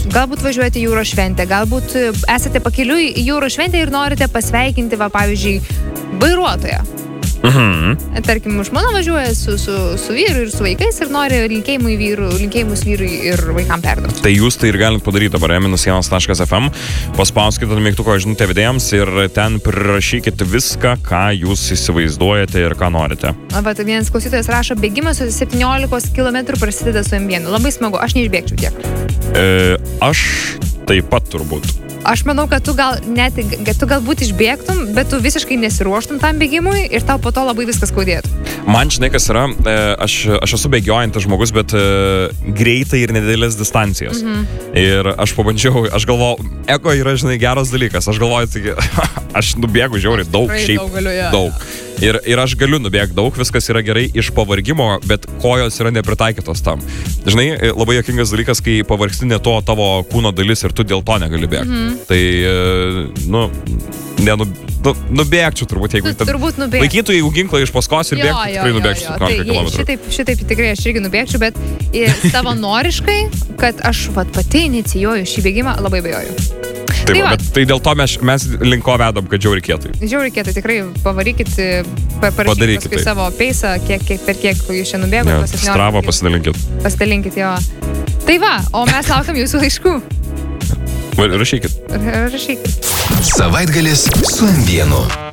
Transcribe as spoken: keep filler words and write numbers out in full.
galbūt važiuojate į jūros šventę, galbūt esate pakeliui į jūros šventę ir norite pasveikinti, va, pavyzdžiui, vairuotoją. Mhm. Tarkim, žmona važiuoja su, su, su vyru ir su vaikais ir nori linkėjimų vyrų, linkėjimus vyrui ir vaikam perduoti. Tai jūs tai ir galite padaryti dabar minus vienas taškas ef em, paspauskite mygtuko žinutę vedėjams ir ten prirašykite viską, ką jūs įsivaizduojate ir ką norite. Va, tai vienas klausytojas rašo, bėgimas su septyniolikos kilometrų prasideda su em vienu. Labai smagu, aš neišbėgčiau tiek. E, aš taip pat turbūt. Aš manau, kad tu gal net, kad tu galbūt išbėgtum, bet tu visiškai nesiruoštum tam bėgimui ir tau po to labai viskas skaudėtų. Man žinai, kas yra, aš, aš esu bėgiojantis žmogus, bet greitai ir nedidelės distancijas. Mhm. Ir aš pabandžiau, aš galvoju, eko yra, žinai, geras dalykas. Aš galvoju, taigi, aš nubėgu žiauriai daug, Tikrai šiaip daug, galiu, ja. daug. Ir, ir aš galiu nubėgti daug, viskas yra gerai iš pavargimo, bet kojos yra nepritaikytos tam. Žinai, labai juokingas dalykas, kai pavargsti ne to tavo kūno dalis ir tu dėl to negali bėgti. Mhm. Tai, nu, nenu, nu, nubėgčiau turbūt, jeigu... Tu, turbūt nubėgčiau. Laikytų, jeigu ginklą iš paskos ir bėgtų, tikrai nubėgčiau septyniolika kilometrų. Šitaip, šitaip tikrai aš irgi nubėgčiau, bet savanoriškai, kad aš vat, pati inicijuoju šį bėgimą, labai bejoju. Tai, tai, va, bet, tai dėl to mes, mes link ko vedam, kad žiau reikėtų. Žiau reikėtų, tikrai pavarykit, parašykit paskui savo peisą, kiek, kiek, per kiek jūs čia nubėgote. Ja, Strava pasidalinkit. Pasidalinkit, jo. Tai va, o mes laukiam jūsų laiškų. Rašykit. Rašykit. Savaitgalis su em vienu.